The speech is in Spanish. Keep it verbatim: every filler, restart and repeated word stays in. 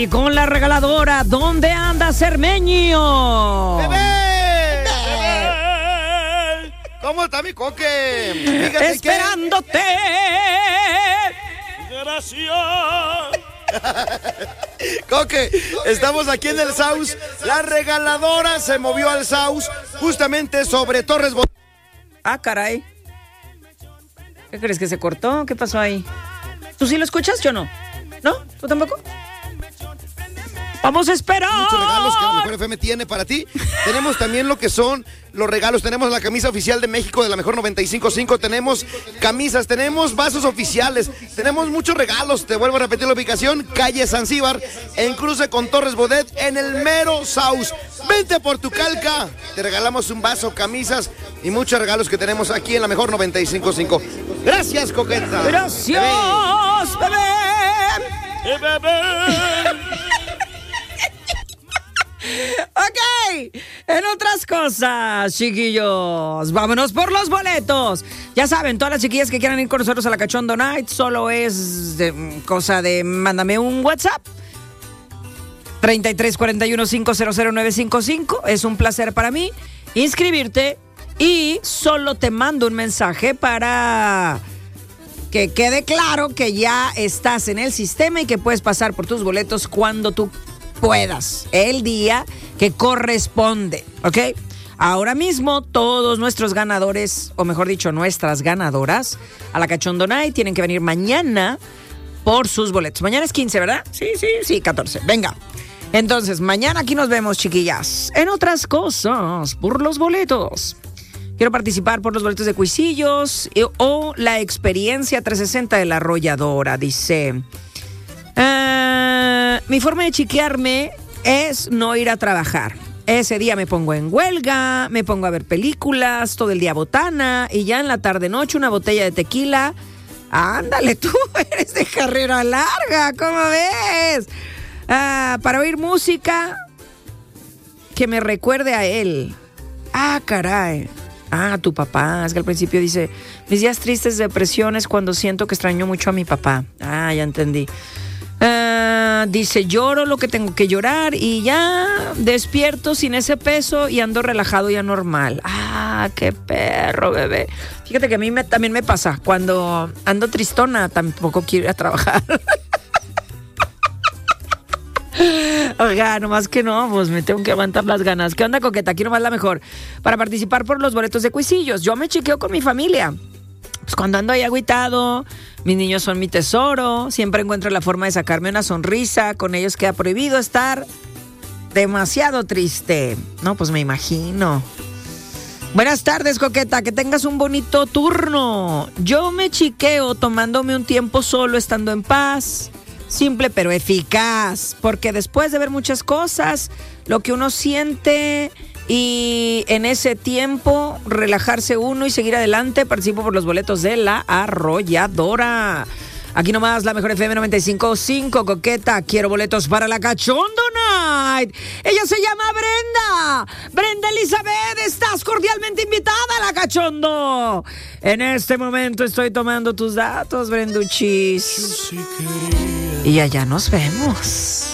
Y con la regaladora, ¿dónde anda Cermeño? ¡Bebé! ¡Bebé! ¿Cómo está mi coque? Fíjate ¡Esperándote! Que... ¡Gracias! Coque, estamos aquí en el Saus. La regaladora se movió al Saus justamente sobre Torres Bodet. Ah, caray. ¿Qué crees que se cortó? ¿Qué pasó ahí? ¿Tú sí lo escuchas? Yo no. ¿No? ¿Tú tampoco? Vamos a esperar. Muchos regalos que la Mejor F M tiene para ti. Tenemos también lo que son los regalos. Tenemos la camisa oficial de México de la Mejor noventa y cinco punto cinco. Tenemos camisas, tenemos vasos oficiales. Tenemos muchos regalos. Te vuelvo a repetir la ubicación. Calle Zanzíbar, en cruce con Torres Bodet, en el mero Saus. Vente por tu calca. Te regalamos un vaso, camisas y muchos regalos que tenemos aquí en la Mejor noventa y cinco punto cinco. Gracias, coqueta. Gracias, bebé. Bebé. bebé. Ok, en otras cosas, chiquillos, vámonos por los boletos. Ya saben, todas las chiquillas que quieran ir con nosotros a la Cachondo Night, solo es de, cosa de mándame un WhatsApp. treinta y tres cuarenta y uno quinientos nueve cinco cinco. Es un placer para mí inscribirte y solo te mando un mensaje para que quede claro que ya estás en el sistema y que puedes pasar por tus boletos cuando tú puedas, el día que corresponde, ¿ok? Ahora mismo todos nuestros ganadores, o mejor dicho, nuestras ganadoras a la Cachondo Night tienen que venir mañana por sus boletos. Mañana es quince, ¿verdad? Sí, sí, sí, catorce. Venga. Entonces, mañana aquí nos vemos, chiquillas. En otras cosas, por los boletos. Quiero participar por los boletos de Cuisillos o la experiencia trescientos sesenta de la Arrolladora, dice... Uh, mi forma de chiquearme es no ir a trabajar. Ese día me pongo en huelga, me pongo a ver películas, todo el día botana y ya en la tarde-noche una botella de tequila. Ándale, tú eres de carrera larga, ¿cómo ves? Uh, para oír música que me recuerde a él. Ah, caray. Ah, tu papá. Es que al principio dice, mis días tristes, depresiones, cuando siento que extraño mucho a mi papá. Ah, ya entendí. Uh, dice, lloro lo que tengo que llorar y ya despierto sin ese peso y ando relajado ya normal. Ah, qué perro, bebé. Fíjate que a mí me, también me pasa. Cuando ando tristona, tampoco quiero ir a trabajar. Oiga, nomás que no, pues me tengo que aguantar las ganas. ¿Qué onda, coqueta? Aquí nomás la mejor. Para participar por los boletos de Cuisillos, yo me chequeo con mi familia. Pues cuando ando ahí agüitado, mis niños son mi tesoro, siempre encuentro la forma de sacarme una sonrisa, con ellos queda prohibido estar demasiado triste. No, pues me imagino. Buenas tardes, coqueta, que tengas un bonito turno. Yo me chiqueo tomándome un tiempo solo, estando en paz, simple pero eficaz, porque después de ver muchas cosas, lo que uno siente... Y en ese tiempo, relajarse uno y seguir adelante. Participo por los boletos de la Arrolladora. Aquí nomás, la Mejor F M noventa y cinco punto cinco, coqueta. Quiero boletos para la Cachondo Night. Ella se llama Brenda. Brenda Elizabeth, estás cordialmente invitada a la Cachondo. En este momento estoy tomando tus datos, Brenduchis. Y allá nos vemos.